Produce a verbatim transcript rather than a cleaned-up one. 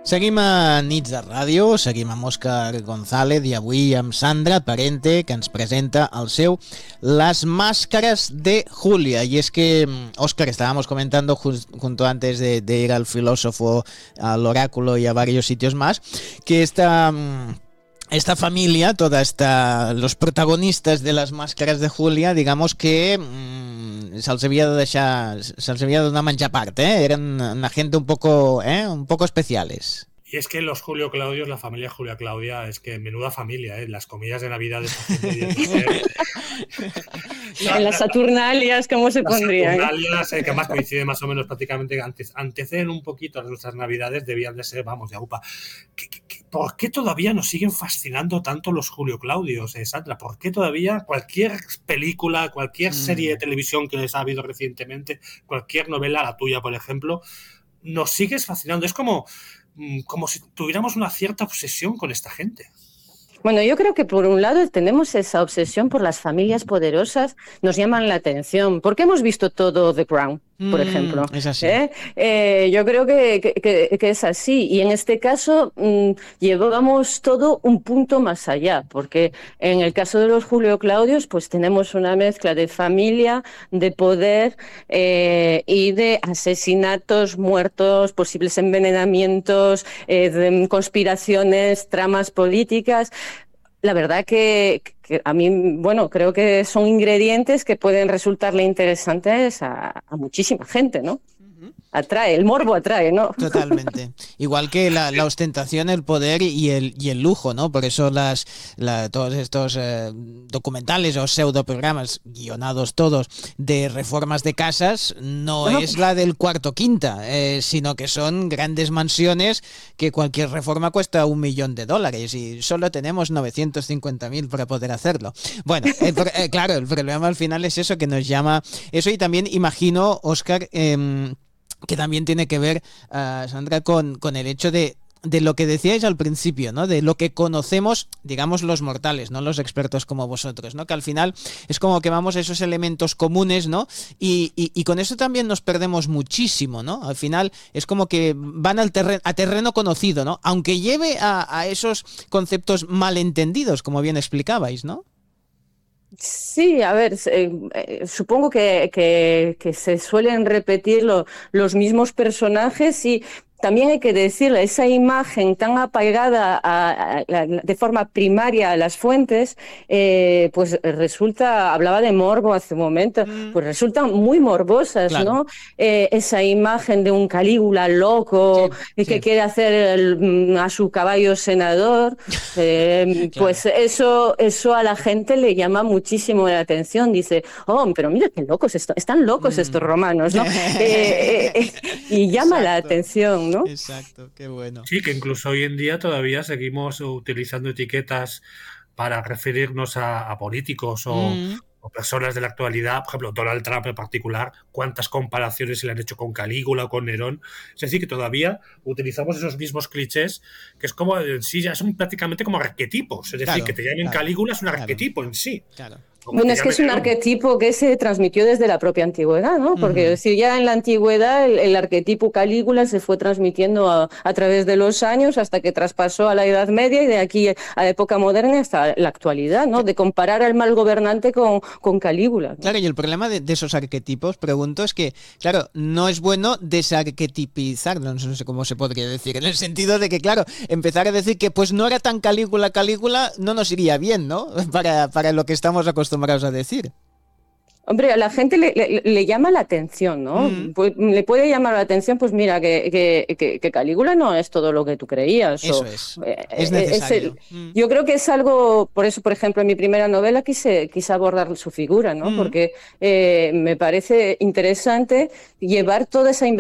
Seguim a Nits de Ràdio, seguim amb Òscar González i avui amb Sandra Parente, que ens presenta el seu Las Máscaras de Julia. Y es que, Óscar, estábamos comentando junto antes de, de ir al filósofo, al oráculo y a varios sitios más, que esta... Esta familia, toda esta, los protagonistas de Las Máscaras de Julia, digamos que mmm, se'ls havia de deixar, se'ls havia de donar menjar part, eh? Eren una gente un poco, eh? un poco especiales. Y es que los Julio Claudios, la familia Julia Claudia, es que menuda familia, ¿eh? Las comidas de Navidad de esta gente. La, en las Saturnalias, ¿cómo se las pondrían? Las Saturnalias, eh, que además coinciden más o menos prácticamente, antes, anteceden un poquito a nuestras Navidades, debían de ser, vamos, de aupa. ¿Qué, qué, qué, ¿Por qué todavía nos siguen fascinando tanto los Julio Claudios, eh, Sandra? ¿Por qué todavía cualquier película, cualquier serie de televisión que les ha habido recientemente, cualquier novela, la tuya, por ejemplo, nos sigues fascinando? Es como... como si tuviéramos una cierta obsesión con esta gente. Bueno, yo creo que por un lado tenemos esa obsesión por las familias poderosas, nos llaman la atención, porque hemos visto todo The Crown, por mm, ejemplo. Es así. ¿Eh? Eh, yo creo que, que, que es así, y en este caso mmm, llevamos todo un punto más allá, porque en el caso de los Julio Claudios, pues tenemos una mezcla de familia, de poder eh, y de asesinatos, muertos, posibles envenenamientos, eh, de conspiraciones, tramas políticas. La verdad que, que a mí, bueno, creo que son ingredientes que pueden resultarle interesantes a, a muchísima gente, ¿no? Atrae, el morbo atrae, ¿no? Totalmente. Igual que la, la ostentación, el poder y el, y el lujo, ¿no? Por eso las, la, todos estos eh, documentales o pseudoprogramas, guionados todos, de reformas de casas, no bueno, es la del cuarto quinta, eh, sino que son grandes mansiones que cualquier reforma cuesta un millón de dólares y solo tenemos novecientos cincuenta mil para poder hacerlo. Bueno, eh, eh, claro, el problema al final es eso que nos llama eso, y también imagino, Óscar, eh, que también tiene que ver, uh, Sandra, con, con el hecho de, de lo que decíais al principio, ¿no? De lo que conocemos, digamos, los mortales, no los expertos como vosotros, ¿no? Que al final es como que vamos a esos elementos comunes, ¿no? Y, y, y con eso también nos perdemos muchísimo, ¿no? Al final es como que van al terreno, a terreno conocido, ¿no? Aunque lleve a, a esos conceptos malentendidos, como bien explicabais, ¿no? Sí, a ver, eh, eh, supongo que, que, que se suelen repetir lo, los mismos personajes y también hay que decirle, esa imagen tan apegada a, a, a, de forma primaria a las fuentes, eh, pues resulta, hablaba de morbo hace un momento, mm. pues resultan muy morbosas, claro. ¿no? Eh, esa imagen de un Calígula loco sí, que sí. quiere hacer el, a su caballo senador, eh, claro. pues eso, eso a la gente le llama muchísimo la atención. Dice, oh, pero mira qué locos, esto, están locos mm. estos romanos, ¿no? eh, eh, y llama Exacto. la atención, ¿no? Exacto, qué bueno. Sí, que incluso hoy en día todavía seguimos utilizando etiquetas para referirnos a, a políticos o, mm. o personas de la actualidad. Por ejemplo, Donald Trump en particular, cuántas comparaciones se le han hecho con Calígula o con Nerón. Es decir, que todavía utilizamos esos mismos clichés, que es como en sí ya son prácticamente como arquetipos. Es decir, claro, que te llamen claro, Calígula es un arquetipo claro, en sí. Claro. Bueno, es que es un arquetipo que se transmitió desde la propia antigüedad, ¿no? Porque uh-huh. es decir, ya en la antigüedad el, el arquetipo Calígula se fue transmitiendo a, a través de los años hasta que traspasó a la Edad Media y de aquí a la época moderna hasta la actualidad, ¿no? De comparar al mal gobernante con, con Calígula, ¿no? Claro, y el problema de, de esos arquetipos, pregunto, es que, claro, no es bueno desarquetipizar, no sé cómo se podría decir, en el sentido de que, claro, empezar a decir que pues no era tan Calígula, Calígula, no nos iría bien, ¿no? Para, para lo que estamos acostumbrados a decir. Hombre, a la gente le, le, le llama la atención, ¿no? Mm. Pues, le puede llamar la atención, pues mira, que, que, que, que Calígula no es todo lo que tú creías. Eso o, es, eh, es necesario. Es el, mm. Yo creo que es algo, por eso, por ejemplo, en mi primera novela quise, quise abordar su figura, ¿no? Mm. Porque eh, me parece interesante llevar toda esa investigación